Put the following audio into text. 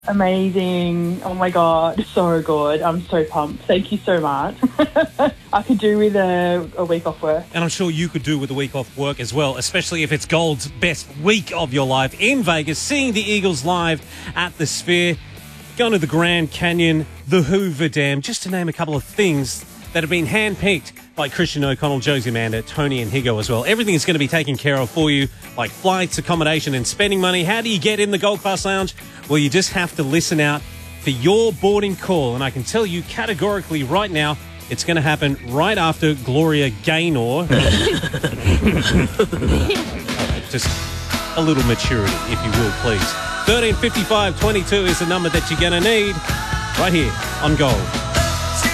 Amazing. Oh my God. So good. I'm so pumped. Thank you so much. I could do with a week off work. And I'm sure you could do with a week off work as well, especially if it's Gold's best week of your life in Vegas, seeing the Eagles live at the Sphere, going to the Grand Canyon, the Hoover Dam, just to name a couple of things that have been handpicked by Christian O'Connell, Josie Amanda, Tony and Higo as well. Everything is going to be taken care of for you, like flights, accommodation and spending money. How do you get in the Gold Class Lounge? Well, you just have to listen out for your boarding call. And I can tell you categorically right now, it's going to happen right after Gloria Gaynor. Just a little maturity, if you will, please. 135522 is the number that you're going to need right here on Gold.